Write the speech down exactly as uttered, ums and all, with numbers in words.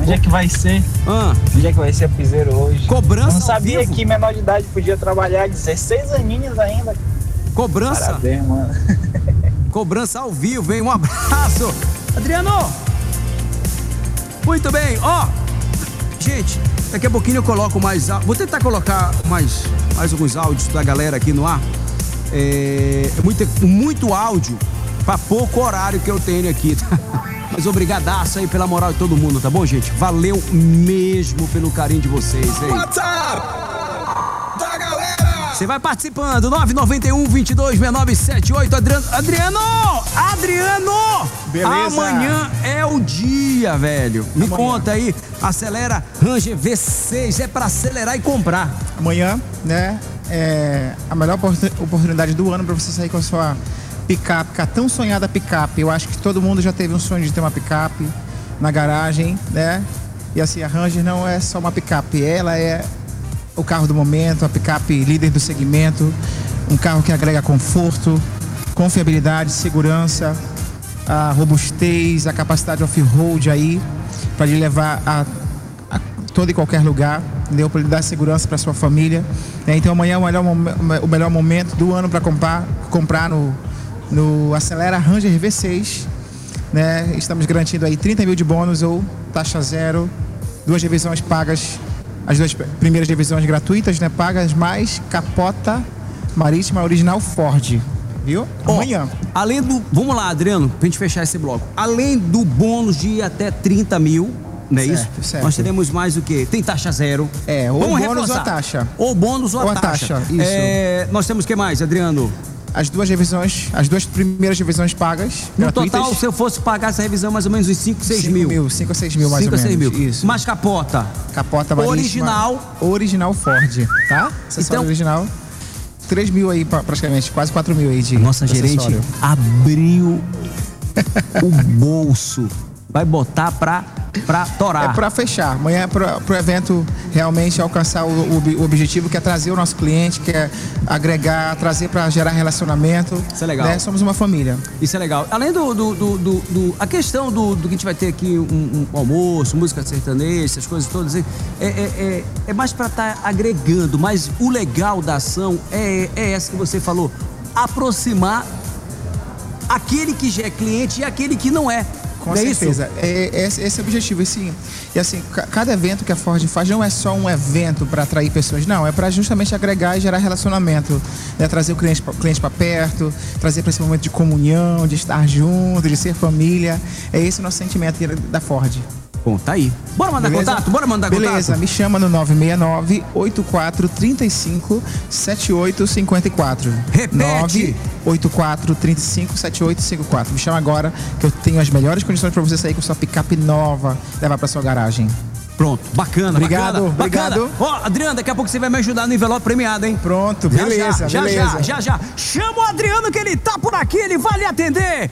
Onde é que vai ser? Ah. Onde é que vai ser a piseiro hoje? Cobrança. Eu não sabia vivo. que menor de idade podia trabalhar, dezesseis aninhos ainda. Cobrança. Parabéns, mano. Cobrança ao vivo, hein? Um abraço. Adriano. Muito bem, ó. Gente, daqui a pouquinho eu coloco mais... Vou tentar colocar mais, mais alguns áudios da galera aqui no ar. É muito, muito áudio pra pouco horário que eu tenho aqui, tá? Mas obrigadaço aí pela moral de todo mundo, tá bom, gente? Valeu mesmo pelo carinho de vocês, hein? WhatsApp da galera! Você vai participando, nove nove um, vinte e dois, sessenta e nove setenta e oito. Adriano, Adriano! Adriano! Beleza. Amanhã é o dia, velho. Me Amanhã. conta aí, acelera Ranger V seis, é pra acelerar e comprar. Amanhã, né, é a melhor oportunidade do ano para você sair com a sua picape, com a tão sonhada picape. Eu acho que todo mundo já teve um sonho de ter uma picape na garagem, né? E assim, a Ranger não é só uma picape, ela é o carro do momento, a picape líder do segmento, um carro que agrega conforto, confiabilidade, segurança, a robustez, a capacidade off-road aí, para lhe levar a, a todo e qualquer lugar, entendeu? Para lhe dar segurança para sua família. É, então amanhã é o melhor, o melhor momento do ano para comprar, comprar no, no Acelera Ranger V seis. Né? Estamos garantindo aí trinta mil de bônus ou taxa zero, duas revisões pagas, as duas primeiras revisões gratuitas, né? Pagas, mais capota marítima original Ford. Viu? Amanhã. Ó, além do... Vamos lá, Adriano, pra gente fechar esse bloco. Além do bônus de até trinta mil, não é Certo, isso? certo. Nós teremos mais o quê? Tem taxa zero. É, ou Vamos bônus reforçar. ou a taxa. Ou bônus ou, Ou a a taxa. taxa, isso. É, nós temos o que mais, Adriano? As duas revisões, as duas primeiras revisões pagas, No gratuitas. total, se eu fosse pagar essa revisão, mais ou menos uns cinco, seis mil. cinco a seis mil, mais cinco ou a seis menos. mil. Isso. Mais capota. Capota marítima. Original. Original Ford, tá? Acessório Então- original. três mil aí, pra- praticamente, quase quatro mil aí de A nossa de gerente acessório. abriu o bolso. Vai botar pra, pra torar. É pra fechar. Amanhã é pro, pro evento realmente alcançar o, o, o objetivo, que é trazer o nosso cliente, que é agregar, trazer pra gerar relacionamento. Isso é legal. Né? Somos uma família. Isso é legal. Além do... do, do, do- do- a questão do, do que a gente vai ter aqui, um, um almoço, música sertaneja, essas coisas todas, é, é, é, é mais pra estar agregando, mas o legal da ação é, é essa que você falou, aproximar aquele que já é cliente e aquele que não é. Com Não é certeza. É, é, esse, esse é o objetivo. Esse, e assim, ca- cada evento que a Ford faz não é só um evento para atrair pessoas, não. É para justamente agregar e gerar relacionamento. Né? Trazer o cliente, pra- cliente para perto, trazer para esse momento de comunhão, de estar junto, de ser família. É esse o nosso sentimento da Ford. Bom, tá aí. Bora mandar Beleza? contato? Bora mandar Beleza, contato? me chama no nove seis nove, oito quatro três cinco, sete oito cinco quatro. Repete. nove oito quatro três cinco, sete oito cinco quatro. Me chama agora que eu tenho as melhores condições para você sair com sua picape nova, levar para sua garagem. Pronto, bacana, Obrigado, bacana, bacana. obrigado. Ó, Adriano, daqui a pouco você vai me ajudar no envelope premiado, hein? Pronto, Já, beleza, já, beleza. já, já, já. Chama o Adriano que ele tá por aqui, ele vai lhe atender.